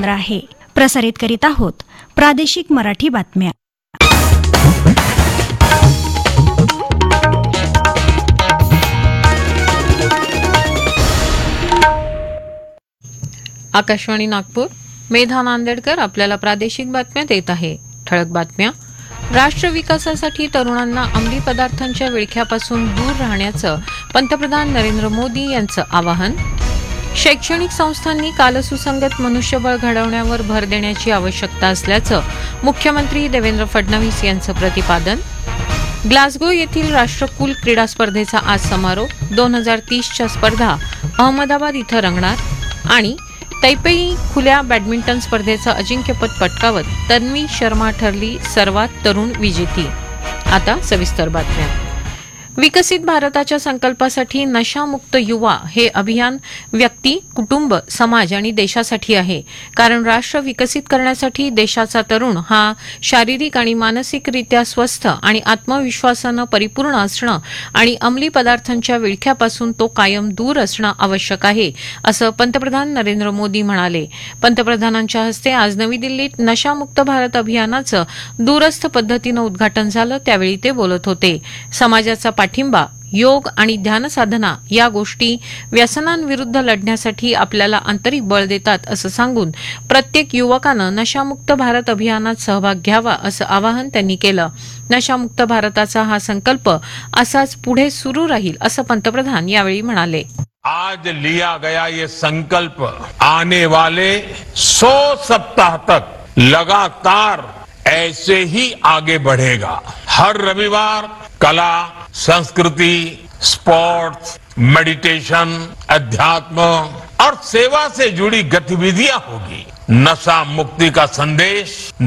केंद्र आहे. प्रसारित करीत आहोत प्रादेशिक मराठी बातम्या. आकाशवाणी नागपूर. मेधा नांदेडकर आपल्याला प्रादेशिक बातम्या देत आहे. ठळक बातम्या. राष्ट्र विकासासाठी तरुणांना अंमली पदार्थांच्या विळख्यापासून दूर राहण्याचं पंतप्रधान नरेंद्र मोदी यांचं आवाहन. शैक्षणिक संस्थांनी कालसुसंगत मनुष्यबळ घडवण्यावर भर देण्याची आवश्यकता असल्याचं मुख्यमंत्री देवेंद्र फडणवीस यांचं प्रतिपादन. ग्लासगो येथील राष्ट्रकुल क्रीडा स्पर्धेचा आज समारोप. 2030च्या स्पर्धा अहमदाबाद इथं रंगणार. आणि तैपेई खुल्या बॅडमिंटन स्पर्धेचं अजिंक्यपद पटकावत तन्वी शर्मा ठरली सर्वात तरुण विजेती. आता सविस्तर बातम्या. विकसित भारताच्या संकल्पासाठी नशामुक्त युवा हे अभियान व्यक्ती, कुटुंब, समाज आणि देशासाठी आहे. कारण राष्ट्र विकसित करण्यासाठी देशाचा तरुण हा शारीरिक आणि मानसिकरित्या स्वस्थ आणि आत्मविश्वासानं परिपूर्ण असणं आणि अंमली पदार्थांच्या विळख्यापासून तो कायम दूर असणं आवश्यक आहे, असं पंतप्रधान नरेंद्र मोदी म्हणाले. पंतप्रधानांच्या हस्ते आज नवी दिल्लीत नशामुक्त भारत अभियानाचं दूरस्थ पद्धतीनं उद्घाटन झालं. त्यावेळी ते बोलत होते. समाजाचा पाठिंबा, योग आणि ध्यानसाधना या गोष्टी व्यसनांविरुद्ध लढण्यासाठी आपल्याला आंतरिक बळ देतात, असं सांगून प्रत्येक युवकानं नशामुक्त भारत अभियानात सहभाग घ्यावा असं आवाहन त्यांनी केलं. नशामुक्त भारताचा हा संकल्प असाच पुढे सुरू राहील असं पंतप्रधान यावेळी म्हणाले. आज लिया गया ये संकल्प आने वाले 100 सप्ताह तक लगातार ऐसे ही आगे बढ़ेगा. हर रविवार कला, संस्कृति, स्पोर्ट्स, मेडिटेशन, अध्यात्म और सेवा से जुड़ी गतिविधियां होगी. नशा मुक्ति का संदेश